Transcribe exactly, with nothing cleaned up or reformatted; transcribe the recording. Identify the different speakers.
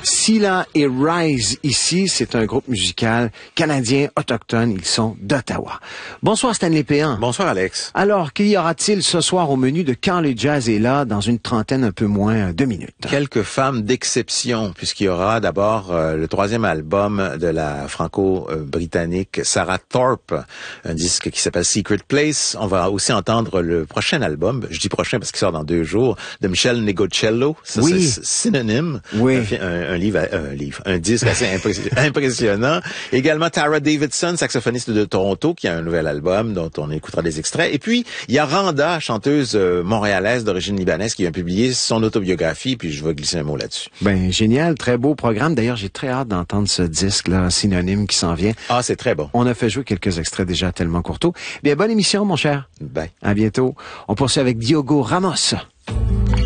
Speaker 1: Scylla et Rise ici, c'est un groupe musical canadien autochtone. Ils sont d'Ottawa. Bonsoir Stanley Péan.
Speaker 2: Bonsoir Alex.
Speaker 1: Alors, qu'y aura-t-il ce soir au menu de Quand le jazz est là dans une trentaine un peu moins de minutes?
Speaker 2: Quelques femmes d'exception, puisqu'il y aura d'abord euh, le troisième album de la franco-britannique Sarah Thorpe, un disque qui s'appelle Secret Place. On va aussi entendre le prochain album, je dis prochain parce qu'il sort dans deux jours, de Michel Negocello. Ça,
Speaker 1: oui.
Speaker 2: c'est synonyme.
Speaker 1: Oui.
Speaker 2: Un, un, un livre, un livre, un disque assez impressionnant. Également Tara Davidson, saxophoniste de Toronto, qui a un nouvel album dont on écoutera des extraits. Et puis, il y a Randa, chanteuse euh, montréalaise d'origine libanaise, qui vient publier son autobiographie, puis je vais glisser un mot là-dessus.
Speaker 1: Ben, génial, très beau programme. D'ailleurs, j'ai très hâte d'entendre ce disque-là, synonyme, qui s'en vient.
Speaker 2: Ah, c'est très bon.
Speaker 1: On a fait jouer quelques extraits déjà tellement courtos. Bien, bonne émission, mon cher.
Speaker 2: Bye.
Speaker 1: À bientôt. On poursuit avec Diogo Ramos.